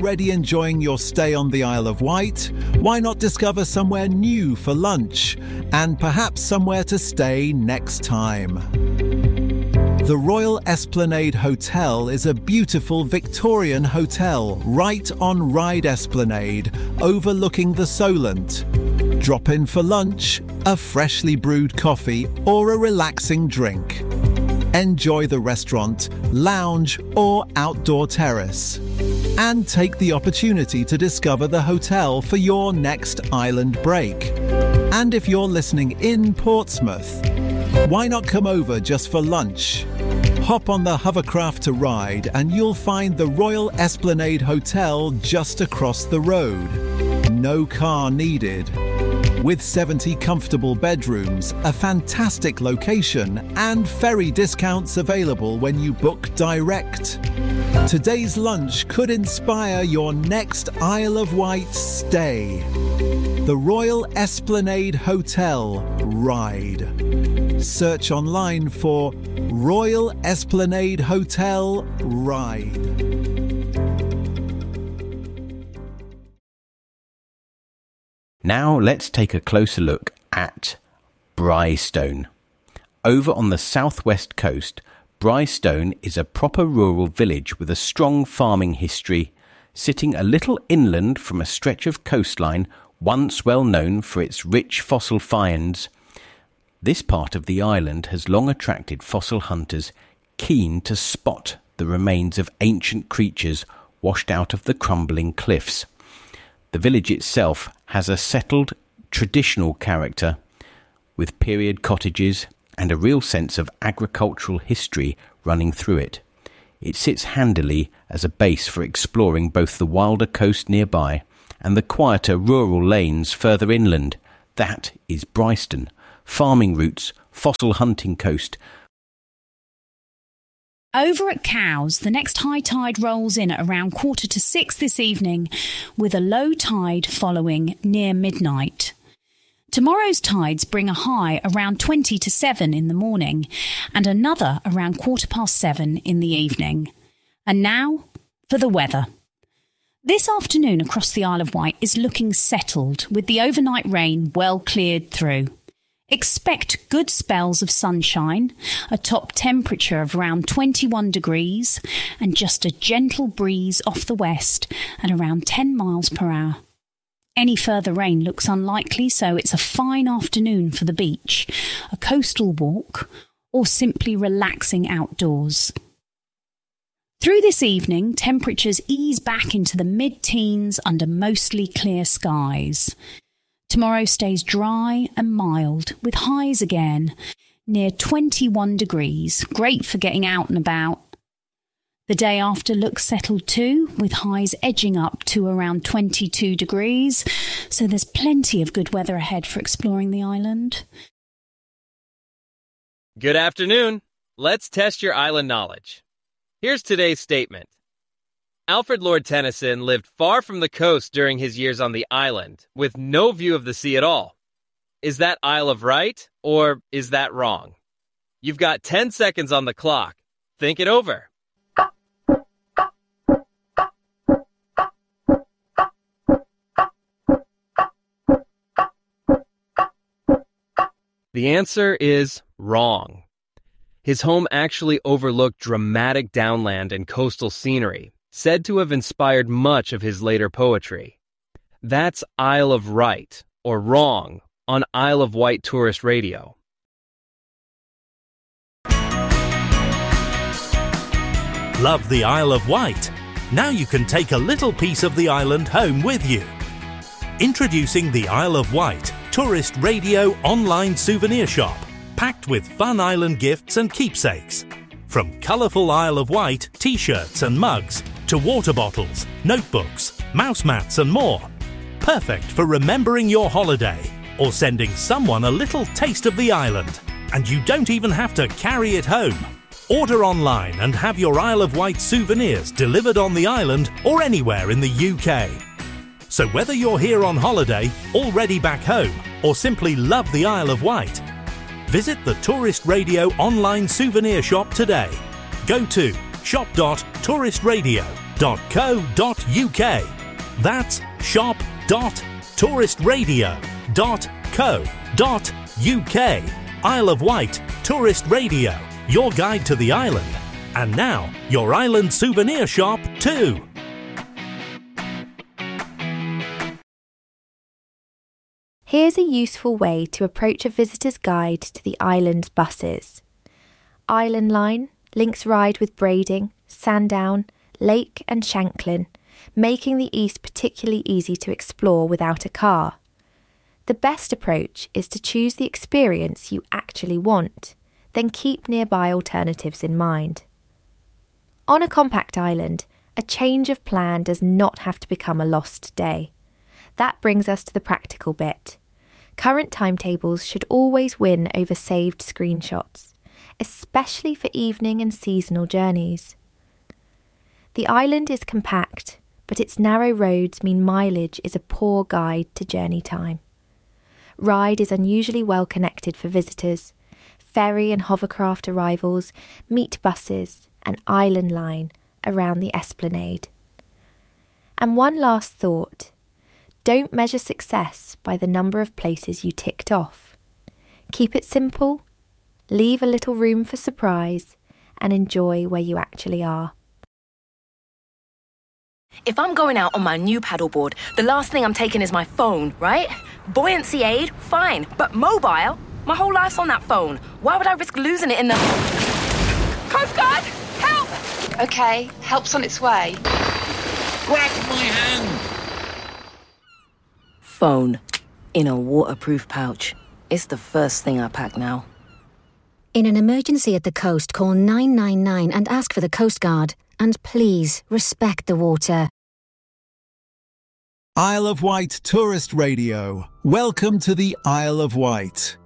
already enjoying your stay on the Isle of Wight? Why not discover somewhere new for lunch and perhaps somewhere to stay next time? The Royal Esplanade Hotel is a beautiful Victorian hotel right on Ryde Esplanade, overlooking the Solent. Drop in for lunch, a freshly brewed coffee or a relaxing drink. Enjoy the restaurant, lounge or outdoor terrace. And take the opportunity to discover the hotel for your next island break. And if you're listening in Portsmouth, why not come over just for lunch? Hop on the hovercraft to Ryde and you'll find the Royal Esplanade Hotel just across the road. No car needed. With 70 comfortable bedrooms, a fantastic location and ferry discounts available when you book direct. Today's lunch could inspire your next Isle of Wight stay. The Royal Esplanade Hotel, Ryde. Search online for Royal Esplanade Hotel, Ryde. Now let's take a closer look at Briestone. Over on the southwest coast, Briestone is a proper rural village with a strong farming history, sitting a little inland from a stretch of coastline once well known for its rich fossil finds. This part of the island has long attracted fossil hunters keen to spot the remains of ancient creatures washed out of the crumbling cliffs. The village itself has a settled, traditional character, with period cottages and a real sense of agricultural history running through it. It sits handily as a base for exploring both the wilder coast nearby and the quieter rural lanes further inland. That is Briestone. Farming routes, fossil hunting coast. Over at Cowes, the next high tide rolls in at around 5:45 this evening, with a low tide following near midnight. Tomorrow's tides bring a high around 20 to 7 in the morning and another around 7:15 in the evening. And now for the weather. This afternoon across the Isle of Wight is looking settled, with the overnight rain well cleared through. Expect good spells of sunshine, a top temperature of around 21 degrees and just a gentle breeze off the west at around 10 miles per hour. Any further rain looks unlikely, so it's a fine afternoon for the beach, a coastal walk, or simply relaxing outdoors. Through this evening, temperatures ease back into the mid-teens under mostly clear skies. Tomorrow stays dry and mild, with highs again near 21 degrees, great for getting out and about. The day after looks settled too, with highs edging up to around 22 degrees, so there's plenty of good weather ahead for exploring the island. Good afternoon. Let's test your island knowledge. Here's today's statement. Alfred Lord Tennyson lived far from the coast during his years on the island, with no view of the sea at all. Is that Isle of Wight, or is that wrong? You've got 10 seconds on the clock. Think it over. The answer is wrong. His home actually overlooked dramatic downland and coastal scenery, said to have inspired much of his later poetry. That's Isle of Wight, or wrong, on Isle of Wight Tourist Radio. Love the Isle of Wight? Now you can take a little piece of the island home with you. Introducing the Isle of Wight Tourist Radio online souvenir shop, packed with fun island gifts and keepsakes. From colourful Isle of Wight t-shirts and mugs to water bottles, notebooks, mouse mats and more. Perfect for remembering your holiday or sending someone a little taste of the island. And you don't even have to carry it home. Order online and have your Isle of Wight souvenirs delivered on the island or anywhere in the UK. So whether you're here on holiday, already back home, or simply love the Isle of Wight, visit the Tourist Radio online souvenir shop today. Go to shop.touristradio.co.uk. shop.touristradio.co.uk. That's shop.touristradio.co.uk. Isle of Wight Tourist Radio, your guide to the island. And now, your island souvenir shop too. Here's a useful way to approach a visitor's guide to the island's buses. Island Line links Ryde with Brading, Sandown, Lake and Shanklin, making the east particularly easy to explore without a car. The best approach is to choose the experience you actually want, then keep nearby alternatives in mind. On a compact island, a change of plan does not have to become a lost day. That brings us to the practical bit. Current timetables should always win over saved screenshots, especially for evening and seasonal journeys. The island is compact, but its narrow roads mean mileage is a poor guide to journey time. Ryde is unusually well connected for visitors. Ferry and hovercraft arrivals, meet buses and Island Line around the esplanade. And one last thought. Don't measure success by the number of places you ticked off. Keep it simple, leave a little room for surprise, and enjoy where you actually are. If I'm going out on my new paddleboard, the last thing I'm taking is my phone, right? Buoyancy aid, fine. But mobile? My whole life's on that phone. Why would I risk losing it in the... Coast Guard! Help! OK, help's on its way. Grab my hand! Phone. In a waterproof pouch. It's the first thing I pack now. In an emergency at the coast, call 999 and ask for the Coast Guard. And please, respect the water. Isle of Wight Tourist Radio. Welcome to the Isle of Wight.